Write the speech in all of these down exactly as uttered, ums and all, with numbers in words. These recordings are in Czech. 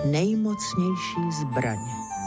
nejmocnější zbraň.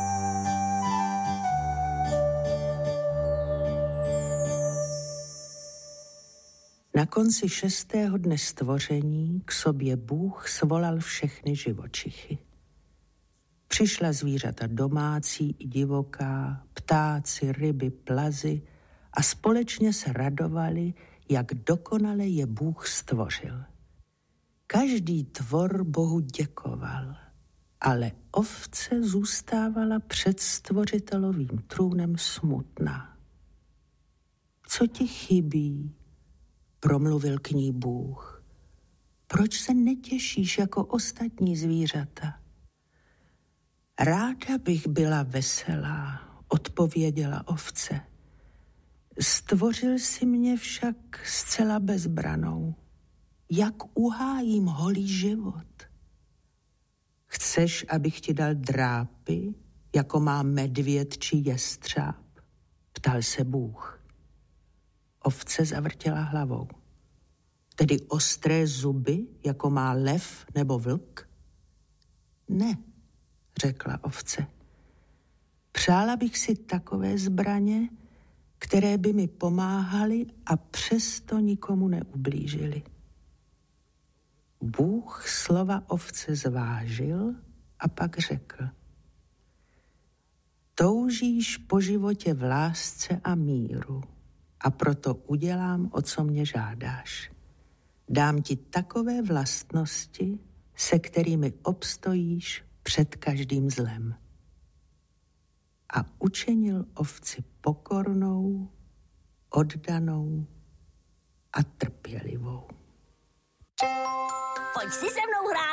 Na konci šestého dne stvoření k sobě Bůh svolal všechny živočichy. Přišla zvířata domácí i divoká, ptáci, ryby, plazy a společně se radovali, jak dokonale je Bůh stvořil. Každý tvor Bohu děkoval, ale ovce zůstávala před stvořitelovým trůnem smutná. Co ti chybí? Promluvil k ní Bůh. Proč se netěšíš jako ostatní zvířata? Ráda bych byla veselá, odpověděla ovce. Stvořil jsi mě však zcela bezbranou. Jak uhájím holý život? Chceš, abych ti dal drápy, jako má medvěd či jestřáb? Ptal se Bůh. Ovce zavrtěla hlavou. Tedy ostré zuby, jako má lev nebo vlk? Ne, řekla ovce. Přála bych si takové zbraně, které by mi pomáhaly a přesto nikomu neublížily. Bůh slova ovce zvážil a pak řekl. Toužíš po životě v lásce a míru a proto udělám, o co mě žádáš. Dám ti takové vlastnosti, se kterými obstojíš před každým zlem. A učinil ovci pokornou, oddanou a trpělivou. Pojď si se mnou hrát.